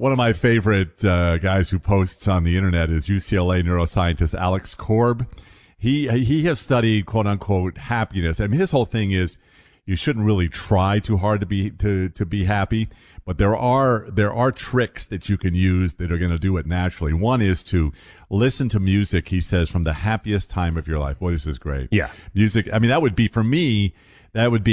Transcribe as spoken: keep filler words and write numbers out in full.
One of my favorite uh, guys who posts on the internet is U C L A neuroscientist Alex Korb. He he has studied quote unquote happiness. I mean, his whole thing is you shouldn't really try too hard to be to to be happy, but there are there are tricks that you can use that are going to do it naturally. One is to listen to music. He says from the happiest time of your life. Boy, this is great. Yeah, music. I mean, that would be for me. That would be